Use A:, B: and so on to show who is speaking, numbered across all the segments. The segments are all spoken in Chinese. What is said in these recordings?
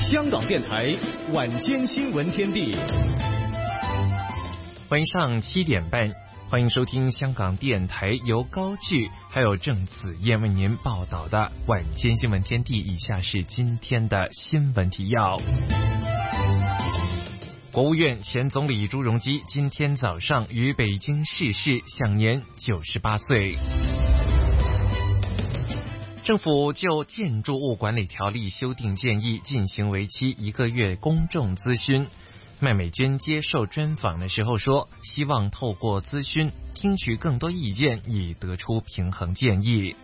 A: 香港电台晚间新闻天地，
B: 晚上7点半，欢迎收听香港电台由高炬还有郑子燕为您报道的晚间新闻天地。以下是今天的新闻提要。国务院前总理朱镕基今天早上于北京逝世，享年98岁。政府就建筑物管理条例修订建议进行为期1个月公众咨询。麦美娟接受专访的时候说，希望透过咨询听取更多意见，以得出平衡建议。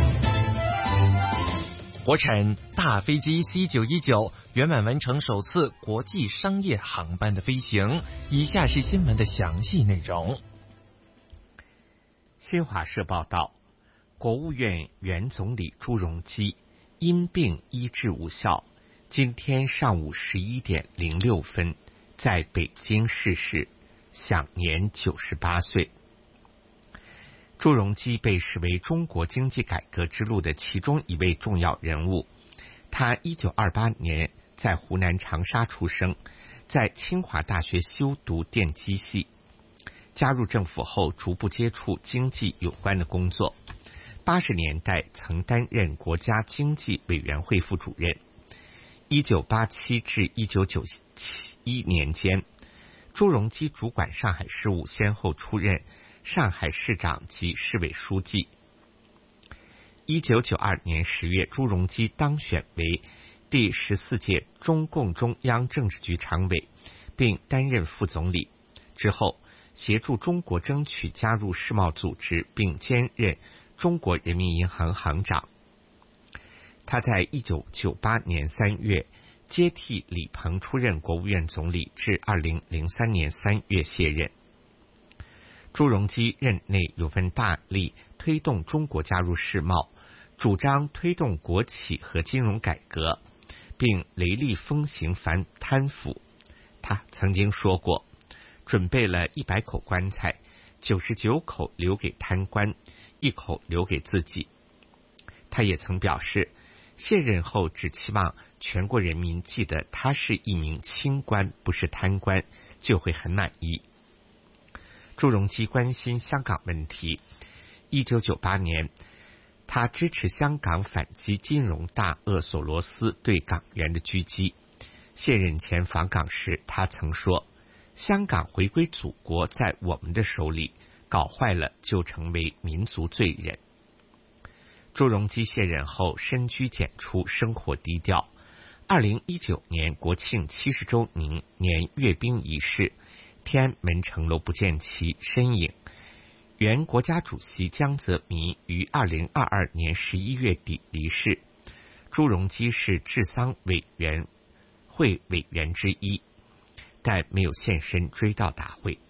B: 国产大飞机 C919 圆满完成首次国际商业航班的飞行。以下是新闻的详细内容。
C: 新华社报道，国务院原总理朱镕基因病医治无效，今天上午11点06分在北京逝世，享年98岁。朱镕基被视为中国经济改革之路的其中一位重要人物。他1928年在湖南长沙出生，在清华大学修读电机系。加入政府后，逐步接触经济有关的工作。80年代曾担任国家经济委员会副主任。1987至1991年间，朱镕基主管上海事务，先后出任上海市长及市委书记。1992年10月，朱镕基当选为第14届中共中央政治局常委，并担任副总理。之后，协助中国争取加入世贸组织，并兼任中国人民银行行长。他在1998年3月接替李鹏出任国务院总理，至2003年3月卸任。朱镕基任内有份大力推动中国加入世贸，主张推动国企和金融改革，并雷厉风行反贪腐。他曾经说过，准备了100口棺材，99口留给贪官，1口留给自己。他也曾表示，卸任后只期望全国人民记得他是一名清官，不是贪官，就会很满意。朱镕基关心香港问题。1998年，他支持香港反击金融大鳄索罗斯对港元的狙击。卸任前访港时，他曾说，香港回归祖国在我们的手里，搞坏了就成为民族罪人。朱镕基卸任后深居简出，生活低调。2019年国庆70周年阅兵仪式，天安门城楼不见其身影。原国家主席江泽民于2022年11月底离世，朱镕基是治丧委员会委员之一，但没有现身追悼大会。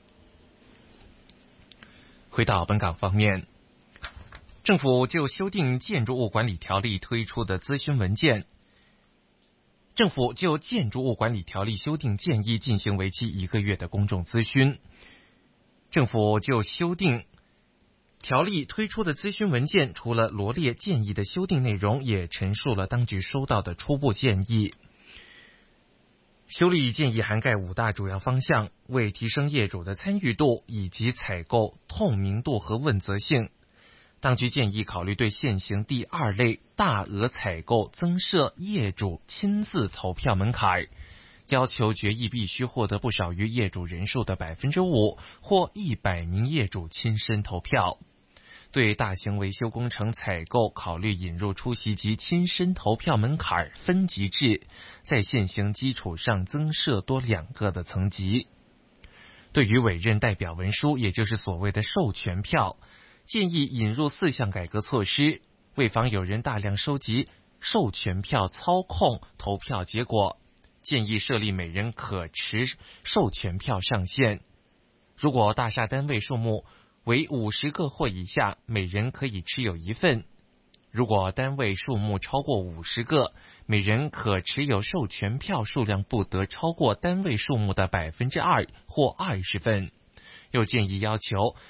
B: 回到本港方面，政府就修订建筑物管理条例推出的咨询文件，政府就建筑物管理条例修订建议进行为期1个月的公众咨询。政府就修订条例推出的咨询文件，除了罗列建议的修订内容，也陈述了当局收到的初步建议。修例建议涵盖5大主要方向，为提升业主的参与度以及采购透明度和问责性，当局建议考虑对现行第2类大额采购增设业主亲自投票门槛，要求决议必须获得不少于业主人数的 5% 或100名业主亲身投票。对大型维修工程采购考虑引入出席及亲身投票门槛分级制，在现行基础上增设多2个的层级。对于委任代表文书，也就是所谓的授权票，建议引入4项改革措施，为防有人大量收集授权票操控投票结果，建议设立每人可持授权票上限。如果大厦单位数目为50个或以下，每人可以持有1份；如果单位数目超过50个，每人可持有授权票数量不得超过单位数目的 2% 或20份。又建议要求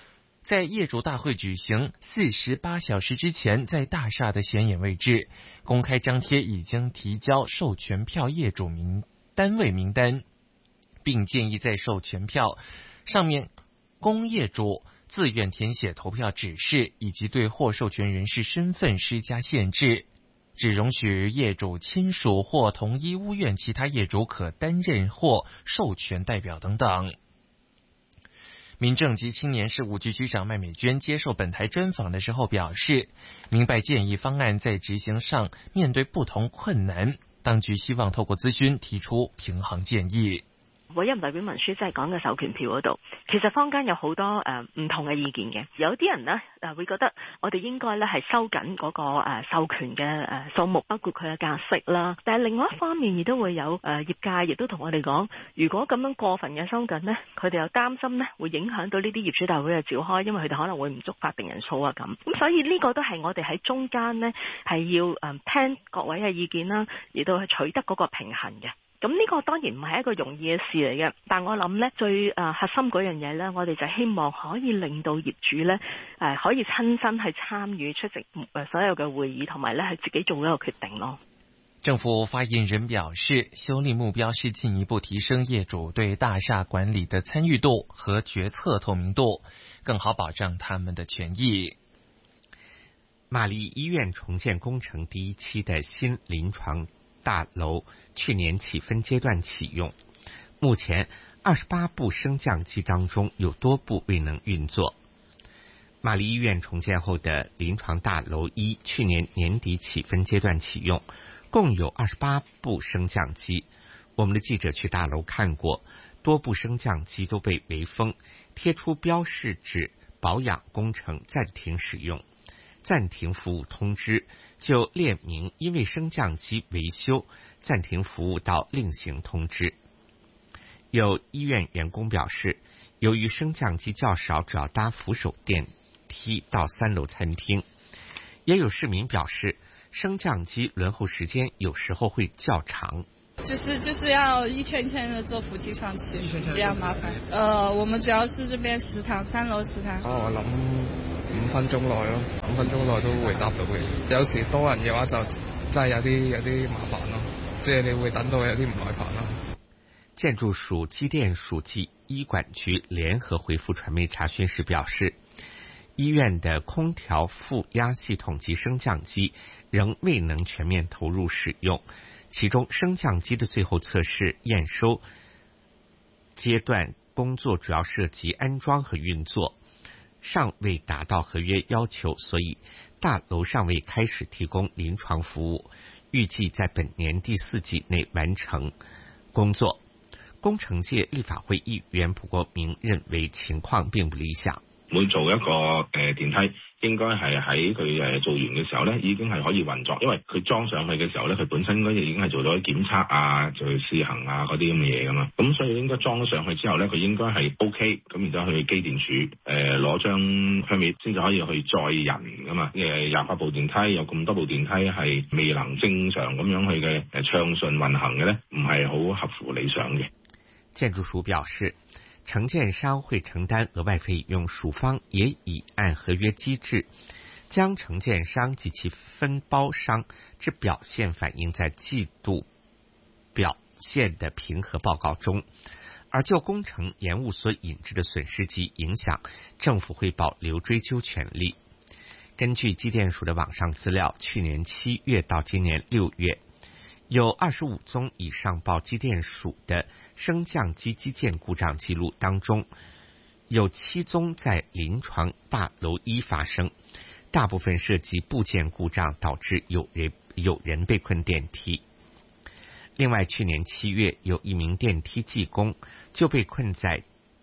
B: 在业主大会举行48小时之前，在大厦的显眼位置公开张贴已经提交授权票业主单位名单，并建议在授权票上面供业主自愿填写投票指示，以及对获授权人士身份施加限制，只容许业主亲属或同一屋苑其他业主可担任或授权代表等等。民政及青年事务局局长麦美娟接受本台专访的时候表示，明白建议方案在执行上面對不同困難，當局希望透過諮詢提出平衡建議。
D: 委任代表文書即係講嘅授權票嗰度，其實坊間有好多唔同嘅意見嘅。有啲人呢會覺得我哋應該咧係收緊嗰個授權嘅數目，包括佢嘅格式啦。但係另外一方面亦都會有業界亦都同我哋講，如果咁樣過分嘅收緊呢，佢哋又擔心呢會影響到呢啲業主大會嘅召開，因為佢哋可能會唔足法定人數啊咁。咁所以呢個都係我哋喺中間呢係要聽各位嘅意見啦，而到去取得嗰個平衡嘅。咁呢個當然唔係一個容易嘅事嚟嘅，但我諗呢最核心嗰樣嘢呢，我哋就希望可以令到業主呢可以親身去參與出席所有嘅會議，同埋呢係自己做一個決定咯。
B: 政府發言人表示，修例目標是進一步提升業主對大廈管理的參與度和決策透明度，更好保障他們的權益。
C: 瑪麗醫院重建工程第一期的新臨床大樓去年起分階段啟用，目前28部升降機當中有多部未能運作。瑪麗醫院重建後的臨床大樓一去年年底起分階段啟用，共有28部升降機。我們的記者去大樓看過，多部升降機都被圍封，貼出標示指保養工程暫停使用。暫停服務通知就列明因為升降機維修暫停服務到另行通知。有醫院員工表示，由於升降機較少，主要搭扶手電梯到3樓餐廳。也有市民表示，升降機輪候時間有時候會較長。
E: 就是要一圈圈的坐扶梯上去，比較麻煩。我們主要是這邊食堂3樓食堂。
F: 我諗5分鐘內咯，5分鐘內都會搭到嘅。有時多人嘅話就真係有啲麻煩咯，即係你會等到有啲唔耐煩咯。
C: 建築署、機電署及醫管局聯合回覆傳媒查詢時表示，醫院的空調負壓系統及升降機仍未能全面投入使用，其中升降機的最後測試驗收階段工作主要涉及安裝和運作，尚未達到合約要求，所以大樓尚未開始提供臨床服務，預計在本年第4季內完成工作。工程界立法會議員蒲國明認為情況並不理想。
G: 每做一個電梯，應該係喺佢做完嘅時候咧，已經係可以運作，因為佢裝上去嘅時候咧，佢本身應該已經係做咗檢測啊、做試行啊嗰啲咁嘅嘢噶嘛，咁所以應該裝咗上去之後咧，佢應該係 OK， 咁然之後去機電署攞張 permit 先至可以去載人噶嘛。28部電梯有咁多部電梯係未能正常咁樣去嘅暢順運行嘅咧，唔係好合乎理想嘅。
C: 建築署表示，承建商會承擔額外費用，署方也已按合約機制將承建商及其分包商之表現反映在季度表現的評核報告中，而就工程延誤所引致的損失及影響，政府會保留追究權利。根據機電署的網上資料，去年7月到今年6月，有25宗以上報機電署的升降機機件故障記錄當中，有7宗在臨床大樓1發生，大部分涉及部件故障導致有人被困電梯。另外，去年7月有一名電梯技工就被困在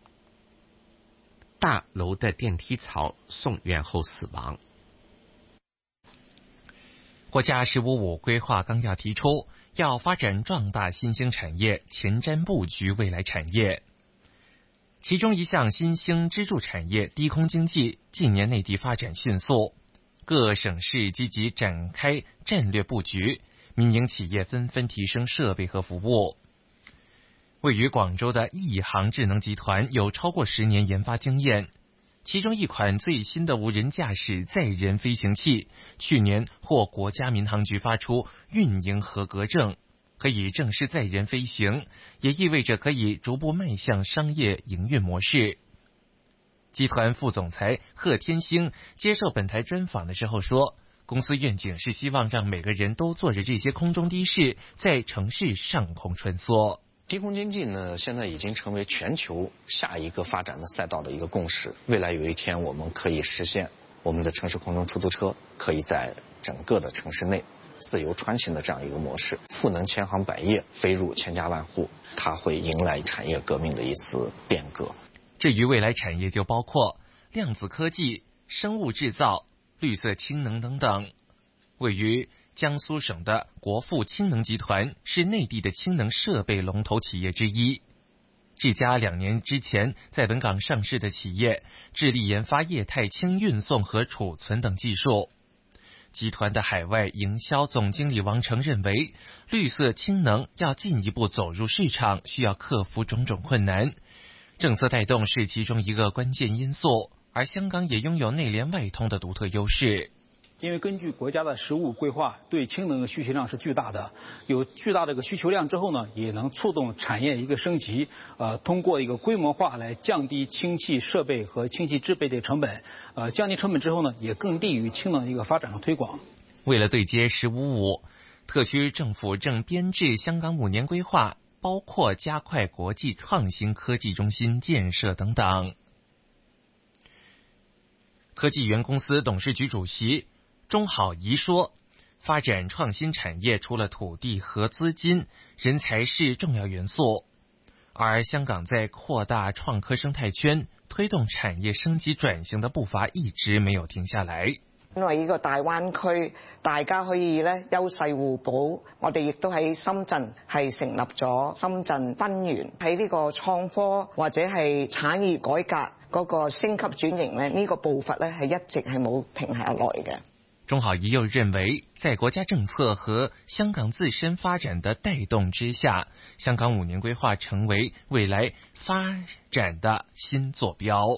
C: 大樓的電梯槽，送院後死亡。
B: 國家“十五五”規劃綱要提出，要發展壯大新興產業，前瞻佈局未來產業。其中一項新興支柱產業低空經濟，近年內地發展迅速，各省市積極展開戰略佈局，民營企業紛紛提升設備和服務。位於廣州的億航智能集團有超過10年研發經驗， 其中一款最新的无人驾驶载人飞行器，去年获国家民航局发出运营合格证，可以正式载人飞行，也意味着可以逐步迈向商业营运模式。集团副总裁贺天星接受本台专访的时候说，公司愿景是希望让每个人都坐着这些空中的士在城市上空穿梭。
H: 低空经济呢，现在已经成为全球下一个发展的赛道的一个共识。未来有一天，我们可以实现我们的城市空中出租车可以在整个的城市内自由穿行的这样一个模式，赋能千行百业，飞入千家万户，它会迎来产业革命的一次变革。
B: 至于未来产业，就包括量子科技、生物制造、绿色氢能等等。位于江苏省的国富氢能集团是内地的氢能设备龙头企业之一。这家2年之前在本港上市的企业，致力研发液态氢运送和储存等技术。集团的海外营销总经理王成认为，绿色氢能要进一步走入市场，需要克服种种困难。政策带动是其中一个关键因素，而香港也拥有内联外通的独特优势。
I: 因为根据国家的实务规划，对氢能的需求量是巨大的，有巨大的一个需求量之后呢，也能触动产业一个升级，通过一个规模化来降低氢气设备和氢气制备的成本，降低成本之后呢，也更利于氢能的一个发展和推广。
B: 为了对接“15+5”，特区政府正编制香港5年规划，包括加快国际创新科技中心建设等等。科技园公司董事局主席钟好仪说，发展创新产业除了土地和资金，人才是重要元素。而香港在扩大創科生態圈，推動產業升級轉型的步伐一直沒有停下來。
J: 因為呢個大灣區，大家可以咧優勢互補。我哋亦都喺深圳係成立咗深圳分園，喺呢個創科或者係產業改革嗰個升級轉型咧，呢個步伐咧係一直係冇停下來嘅。
B: 鐘好儀又認為，在國家政策和香港自身發展的帶動之下，香港5年規劃成為未來發展的新坐標。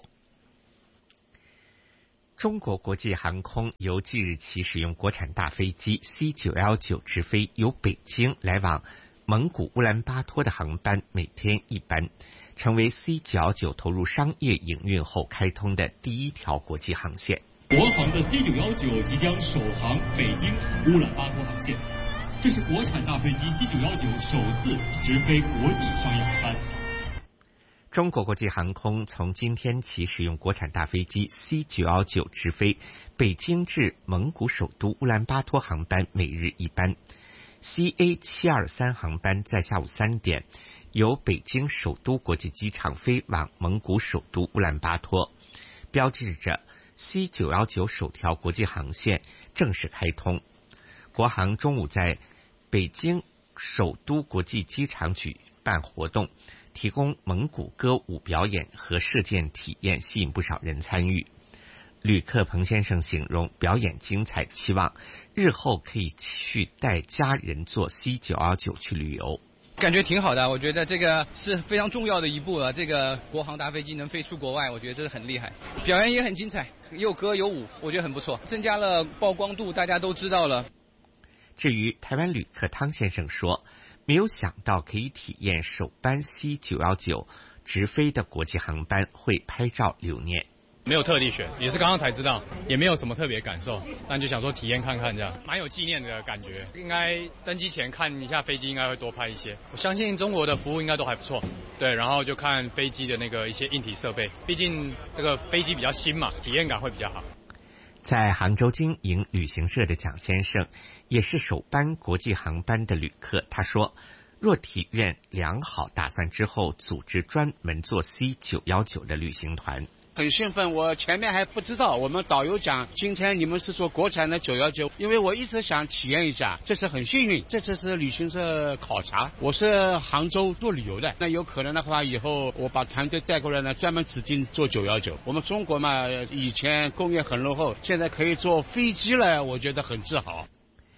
C: 中國國際航空由即日起使用國產大飛機 C919 直飛由北京來往蒙古烏蘭巴托的航班，每天1班，成為 C919 投入商業營運後開通的第一條國際航線。
K: 國航的 C919 即將首航北京烏蘭巴托航線，這是國產大飛機 C919 首次直飛國際商業航班。
C: 中國國際航空從今天起使用國產大飛機 C919 直飛北京至蒙古首都烏蘭巴托航班，每日1班。CA723 航班在下午3點由北京首都國際機場飛往蒙古首都烏蘭巴托，標誌着C919 首條國際航線正式開通。國航中午在北京首都國際機場舉辦活動，提供蒙古歌舞表演和射箭體驗，吸引不少人參與。旅客彭先生形容表演精彩，期望日後可以去帶家人坐 C919 去旅遊。
L: 感覺挺好的，我覺得這個是非常重要的一步了。這個國航大飛機能飛出國外，我覺得這是很厲害，表演也很精彩，有歌有舞，我覺得很不錯，增加了曝光度，大家都知道了。
C: 至於台灣旅客湯先生說，沒有想到可以體驗首班 C919 直飛的國際航班，會拍照留念。
M: 沒有特地選，也是剛剛才知道，也沒有什麼特別感受，但就想說體驗看看，這樣蠻有紀念的感覺。應該登機前看一下飛機，應該會多拍一些。我相信中國的服務應該都還不錯，對，然後就看飛機的那個一些硬體設備，畢竟這個飛機比較新嘛，體驗感會比較好。
C: 在杭州經營旅行社的蔣先生，也是首班國際航班的旅客，他說，若體驗良好，打算之後組織專門做 C919 的旅行團。
N: 很興奮，我前面還不知道，我們導遊講今天你們是做國產的919，因為我一直想體驗一下，這次很幸運，這次是旅行社考察，我是杭州做旅遊的，那有可能的話以後我把團隊帶過來呢，專門指定做919。我們中國嘛，以前工業很落後，現在可以坐飛機了，我覺得很自豪。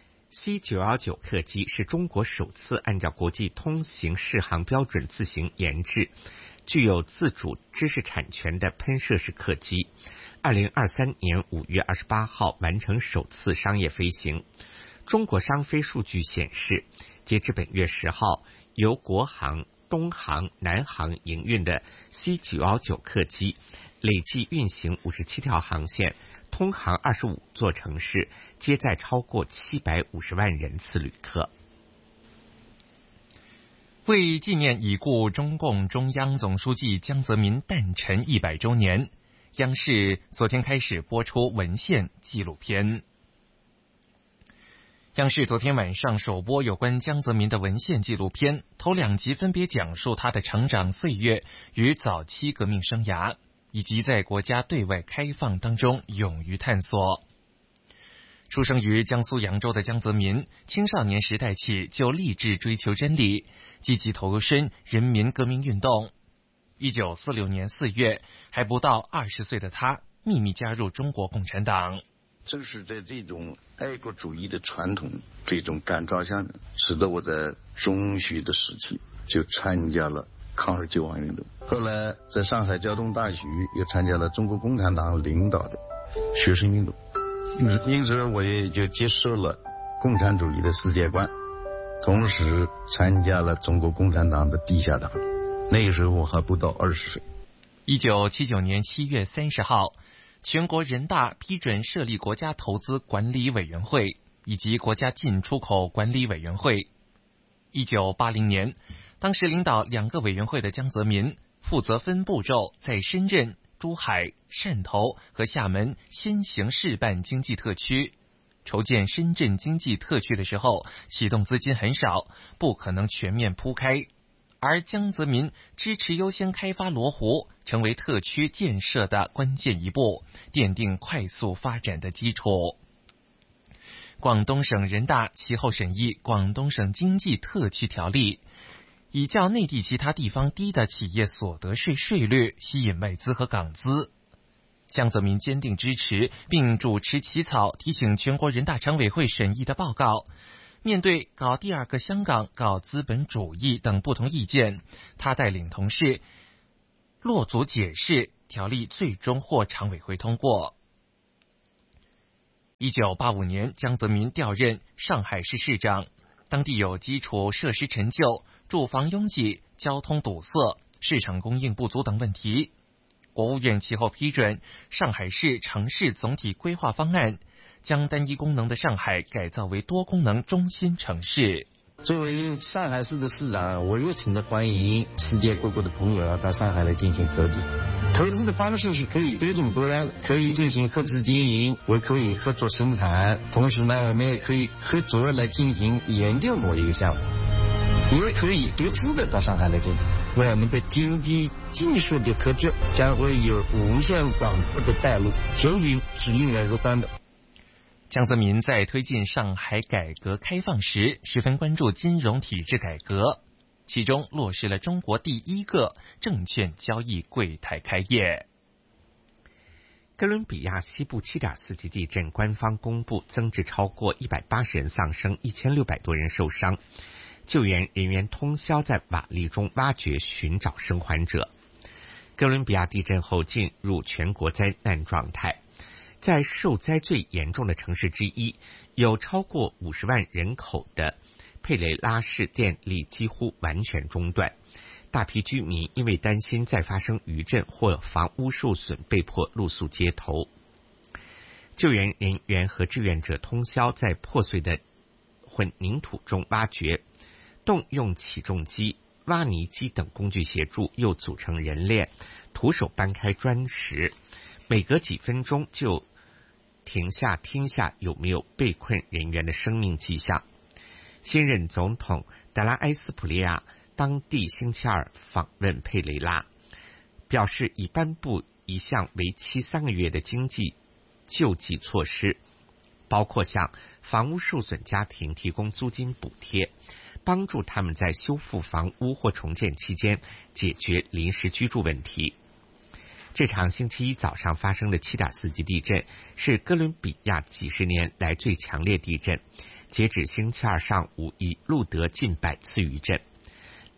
C: C919 客機是中國首次按照國際通行適航標準自行研製， 具有自主知识产权的喷射式客机，2023年5月28号完成首次商业飞行。中国商飞数据显示，截至本月10号，由国航、东航、南航营运的 C919 客机累计运行57条航线，通航25座城市，接载超过750万人次旅客。
B: 为纪念已故中共中央总书记江泽民诞辰100周年，央视昨天开始播出文献纪录片。央视昨天晚上首播有关江泽民的文献纪录片，头2集分别讲述他的成长岁月与早期革命生涯，以及在国家对外开放当中勇于探索。出生于江苏扬州的江泽民，青少年时代起就立志追求真理，积极投身人民革命运动。1946年4月，还不到20岁的他秘密加入中国共产党。
O: 正是在这种爱国主义的传统这种感召下呢，使得我在中学的时期就参加了抗日救亡运动，后来在上海交通大学又参加了中国共产党领导的学生运动，因此我也就接受了共产主义的世界观，同时参加了中国共产党的地下党。那个时候我还不到20岁。
B: 1979年7月30号，全国人大批准设立国家投资管理委员会以及国家进出口管理委员会。1980年，当时领导2个委员会的江泽民负责分步骤在深圳、珠海、汕头和厦门先行试办经济特区。筹建深圳经济特区的时候，启动资金很少，不可能全面铺开。而江泽民支持优先开发罗湖，成为特区建设的关键一步，奠定快速发展的基础。广东省人大其后审议《广东省经济特区条例》，以较内地其他地方低的企业所得税税率吸引外资和港资。江泽民坚定支持，并主持起草提请全国人大常委会审议的报告。面对搞第二个香港、搞资本主义等不同意见，他带领同事落足解释，条例最终获常委会通过。1985年，江泽民调任上海市市长，当地有基础设施陈旧、住房拥挤、交通堵塞、市场供应不足等问题。国务院其后批准上海市城市总体规划方案，将单一功能的上海改造为多功能中心城市。
P: 作为上海市的市长，我热情的欢迎世界各国的朋友到上海来进行投资。投资的方式是可以多种多样，可以进行合资经营，也可以合作生产，同时呢，我们也可以合作来进行研究某一个项目，也可以独自的到上海来进行。为我们的经济技术的特质将会有无限广阔的带路，前景是令人乐观的。
B: 江泽民在推进上海改革开放时，十分关注金融体制改革，其中落实了中国第1个证券交易柜台开业。
C: 哥伦比亚西部 7.4 级地震官方公布，增至超过180人丧生，1600多人受伤。救援人员通宵在瓦砾中挖掘寻找生还者。哥伦比亚地震后进入全国灾难状态。在受灾最严重的城市之一，有超过50万人口的佩雷拉市电力几乎完全中断，大批居民因为担心再发生余震或房屋受损，被迫露宿街头。救援人员和志愿者通宵在破碎的混凝土中挖掘，动用起重机、挖泥机等工具协助，又组成人链，徒手搬开砖石，每隔几分钟就停下听下有没有被困人员的生命迹象。新任总统达拉埃斯普利亚当地星期二访问佩雷拉，表示已颁布一项为期3个月的经济救济措施，包括向房屋受损家庭提供租金补贴，帮助他们在修复房屋或重建期间解决临时居住问题。这场星期一早上发生的 7.4 级地震是哥伦比亚几十年来最强烈地震，截止星期二上午已录得近100次余震。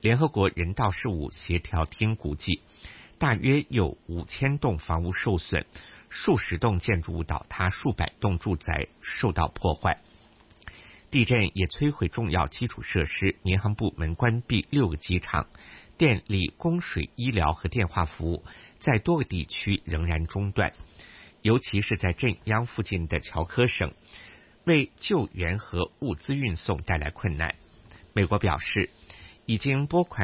C: 联合国人道事务协调厅估计，大约有5000栋房屋受损，数十栋建筑物倒塌，数百栋住宅受到破坏。地震也摧毁重要基础设施，民航部门关闭6个机场，电力、供水、医疗和电话服务在多个地区仍然中断，尤其是在震央附近的乔科省，为救援和物资运送带来困难。美国表示，已经拨款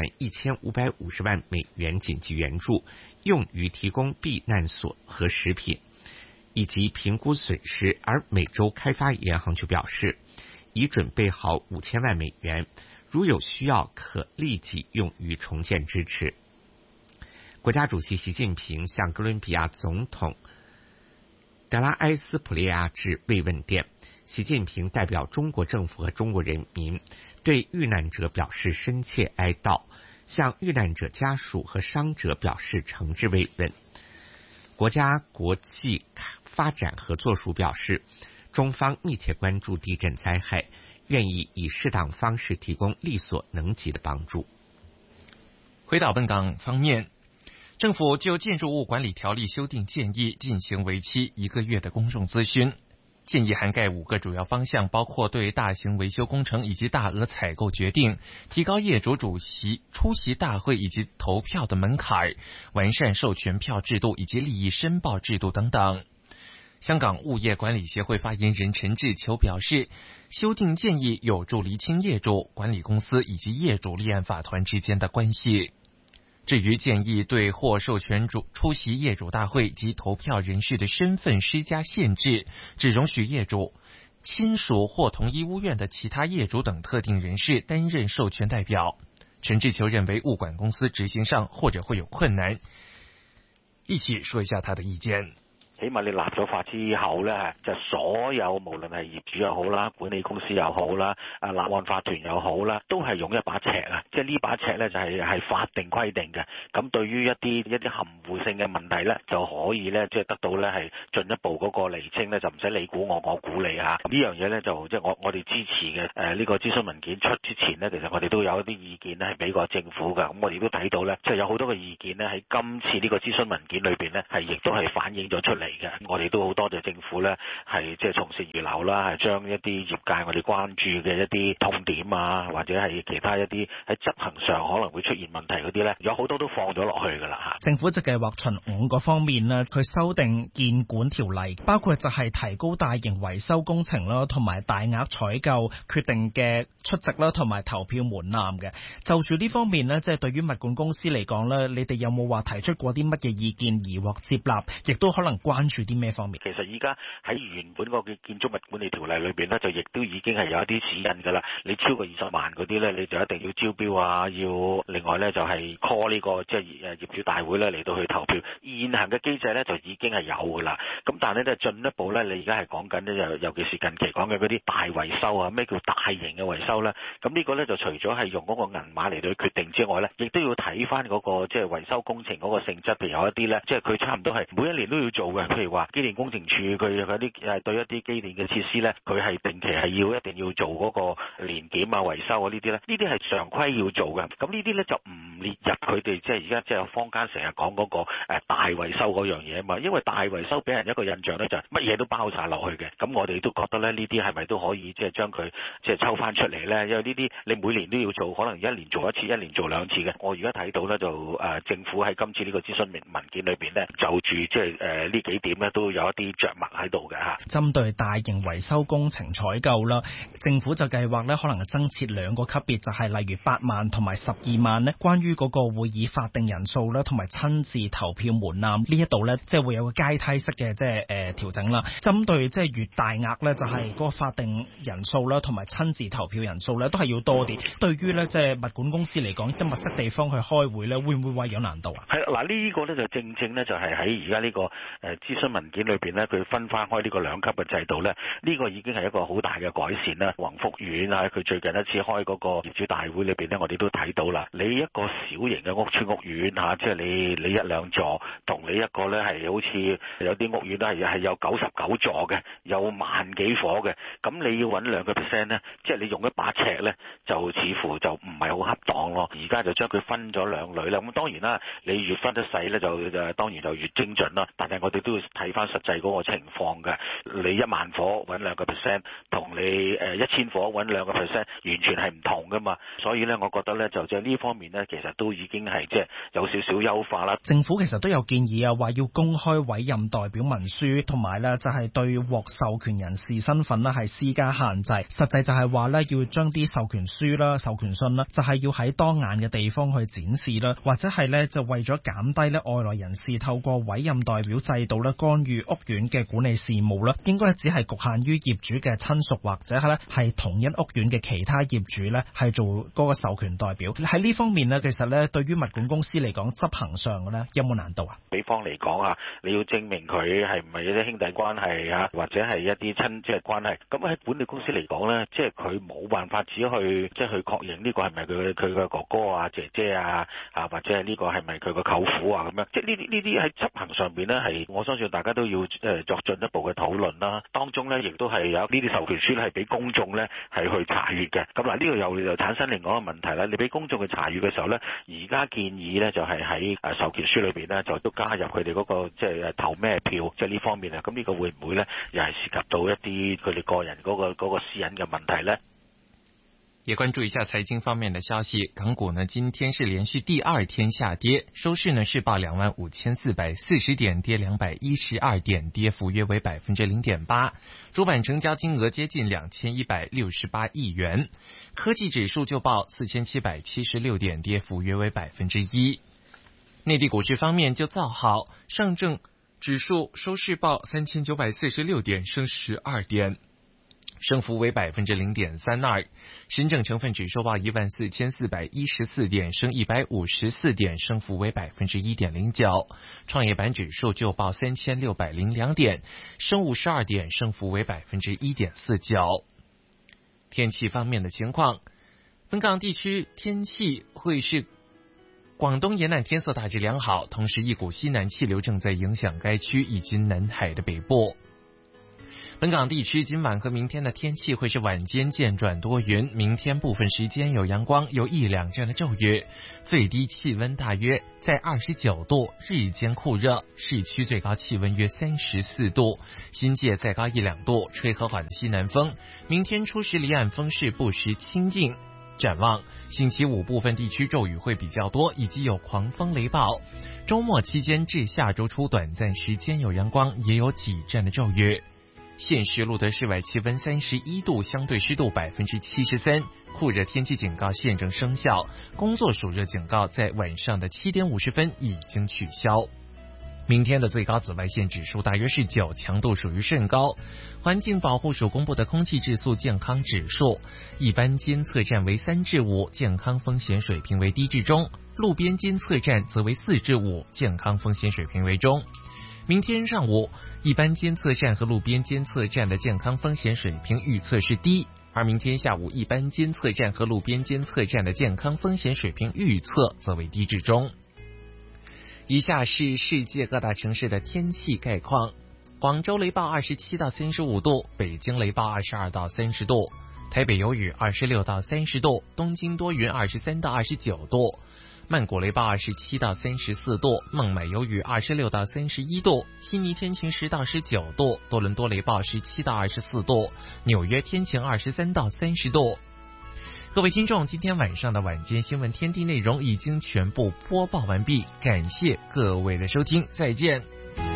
C: 1550万美元紧急援助，用于提供避难所和食品，以及评估损失。而美洲开发银行就表示，已准备好5000万美元，如有需要可立即用于重建支持。国家主席习近平向哥伦比亚总统德拉埃斯普列亚致慰问电，习近平代表中国政府和中国人民对遇难者表示深切哀悼，向遇难者家属和伤者表示诚挚慰问。国家国际发展合作署表示，中方密切关注地震灾害，愿意以适当方式提供力所能及的帮助。
B: 回到本港方面，政府就建筑物管理条例修订建议进行为期1个月的公众咨询。建议涵盖5个主要方向，包括对大型维修工程以及大额采购决定提高业主出席大会以及投票的门槛，完善授权票制度以及利益申报制度等等。香港物业管理协会发言人陈志球表示，修订建议有助厘清业主、管理公司以及业主立案法团之间的关系。至于建议对获授权出席业主大会及投票人士的身份施加限制，只容许业主、亲属或同一屋苑的其他业主等特定人士担任授权代表。陈志球认为物管公司执行上或者会有困难，一起说一下他的意见。
Q: 起碼你立咗法之後咧，就所有無論係業主又好啦、管理公司又好啦、立案法團又好啦，都係用一把尺啊！即係呢把尺咧就係法定規定嘅。咁對於一啲含糊性嘅問題咧，就可以咧即係得到咧係進一步嗰個釐清咧，就唔使你估我估你嚇。咁呢樣嘢咧就即係我哋支持嘅。呢個諮詢文件出之前咧，其實我哋都有一啲意見咧係俾過政府嘅。咁我哋都睇到咧，即係有好多嘅意見咧喺今次呢個諮詢文件裏邊咧係亦都係反映咗出嚟。我哋都好多謝政府咧，係即係從善如流啦，係將一啲業界我哋關注嘅一啲痛點啊，或者係其他一啲喺執行上可能會出現問題嗰啲咧，有好多都放咗落去㗎啦嚇。
R: 政府就計劃循5個方面啦，佢修訂建管條例，包括就係提高大型維修工程啦，同埋大額採購決定嘅出席啦，同埋投票門檻嘅。就住呢方面呢，即係對於物管公司嚟講咧，你哋有冇話提出過啲乜嘢意見而獲接納，亦都可能關注啲咩方面？
Q: 其實依家喺原本嗰個建築物管理條例裏邊咧，就亦都已經係有一啲指引㗎啦。你超過20萬嗰啲咧，你就一定要招標啊，要另外咧就係 call 呢個即係業主大會咧嚟到去投票。現行嘅機制咧就已經係有㗎啦。咁但係咧進一步咧，你而家係講緊咧，尤其是近期講嘅嗰啲大維修啊，咩叫大型嘅維修咧？咁呢個咧就除咗係用嗰個銀碼嚟到去決定之外咧，亦都要睇翻嗰個即係維修工程嗰個性質。譬如有一啲咧，即係佢差唔多係每一年都要做嘅，譬如話機電工程處佢有啲對一啲機電嘅設施咧，佢係定期係一定要做嗰個年檢啊、維修啊呢啲咧，呢啲係常規要做嘅。咁呢啲咧就唔列入佢哋即係而家即係坊間成日講嗰個大維修嗰樣嘢啊嘛。因為大維修俾人一個印象咧就係乜嘢都包晒落去嘅。咁我哋都覺得咧呢啲係咪都可以即係將佢即係抽翻出嚟咧？因為呢啲你每年都要做，可能一年做一次，一年做2次嘅。我而家睇到咧就政府喺今次呢個諮詢文件裏邊咧，就住即係呢幾點咧都有一啲着墨喺度嘅嚇。
R: 針對大型維修工程採購啦，政府就計劃咧可能增設2個級別，就係例如8萬同埋12萬咧。關於嗰個會議法定人數啦，同埋親自投票門檻呢一度咧，即係會有個階梯式嘅即係調整啦。針對即係越大額咧，就係嗰個法定人數啦，同埋親自投票人數咧，都係要多啲。對於咧即係物管公司嚟講，即係密室地方去開會咧，會唔會話有難度啊？
Q: 係嗱，呢個咧就正咧就係喺而家呢個諮詢文件裏邊咧，佢分翻開呢個2級嘅制度咧，呢個已經係一個好大嘅改善啦。宏福苑啊，佢最近一次開嗰個業主大會裏邊咧，我哋都睇到啦。你一個小型嘅屋邨屋苑嚇，即係你一兩座，同你一個咧係好似有啲屋苑都係有99座嘅，有萬幾伙嘅，咁你要揾2%咧，即係你用一把尺咧，就似乎就唔係好恰當咯。而家就將佢分咗兩類啦。咁當然啦，你越分得細咧，就當然就越精準啦。但係我哋都要睇翻實際嗰個情況嘅。你1萬伙揾2%，同你1000伙揾2%，完全係唔同噶嘛。所以咧，我覺得咧就呢方面咧，其實都已經係即係有少少優化啦。
R: 政府其實都有建議啊，話要公開委任代表文書，同埋咧就係對獲授權人士身份咧係施加限制。實際就係話咧要將啲授權書啦、授權信啦，就係要喺當眼嘅地方去展示啦，或者係咧就為咗減低咧外來人士透過委任代表制度咧干預屋苑嘅管理事務啦，應該只係局限於業主嘅親屬或者係咧係同一屋苑嘅其他業主咧係做嗰個授權代表。喺呢方面咧，其實咧對於物管公司嚟講執行上嘅咧有冇難度啊？比方嚟講啊，你要證明佢係唔係一啲兄弟關係啊，或者係一啲親戚關係。咁喺管理公司嚟講咧，即係佢冇辦法只去即係去確認呢個係咪佢嘅哥哥啊、姐姐啊，或者係呢個係咪佢嘅舅父啊咁樣。即係呢啲喺執行上邊咧，係我相信大家都要作進一步嘅討論啦。當中咧亦都係有呢啲授權書咧係俾公眾咧係去查閱嘅。咁嗱呢個又產生另外一個問題啦。你俾公眾去查閱嘅時候咧，而家建議咧就係喺授權書裏邊咧就都加入佢哋嗰個即係投咩票，即係呢方面啊。咁呢個會唔會咧又係涉及到一啲佢哋個人嗰個私隱嘅問題咧？
B: 也關注一下財經方面的消息，港股呢今天是連續第2天下跌，收市呢是報25,440點，跌212點，跌幅約為 0.8%， 主板成交金額接近2168億元，科技指數就報4776點，跌幅約為 1%。 內地股市方面就造好，上證指數收市報3946點，升12點，升幅為 0.32%， 深證成分指數報14,414點，升154點，升幅為 1.09%， 創業板指數就報3,602點，升52點，升幅為 1.49%。 天氣方面的情況，本港地區天氣會是廣東沿岸天色大致良好，同時一股西南氣流正在影響該區以及南海的北部。本港地區今晚和明天的天氣會是晚間漸轉多雲，明天部分時間有陽光，有1-2陣的驟雨，最低氣溫大約在29度，日間酷熱，市區最高氣溫約34度，新界再高1-2度，吹和緩的西南風。明天初時離岸風勢不時清勁。展望星期五部分地區驟雨會比較多，以及有狂風雷暴。周末期間至下周初短暫時間有陽光，也有幾陣的驟雨。現時錄得室外氣溫31度，相對濕度73%，酷熱天氣警告現正生效，工作暑熱警告在晚上的7點50分已經取消。明天的最高紫外線指數大約是9，強度屬於甚高。環境保護署公布的空氣質素健康指數，一般監測站為3至5，健康風險水平為低至中；路邊監測站則為4至5，健康風險水平為中。明天上午，一般監測站和路邊監測站的健康風險水平預測是低，而明天下午，一般監測站和路邊監測站的健康風險水平預測則為低至中。以下是世界各大城市的天氣概況：廣州雷暴27到35度，北京雷暴22到30度，台北有雨26到30度，東京多雲23到29度，曼谷雷暴27到34度，孟買有雨26到31度，悉尼天晴10到19度，多倫多雷暴17到24度，紐約天晴23到30度。各位聽眾，今天晚上的晚間新聞天地內容已經全部播報完畢，感謝各位的收聽，再見。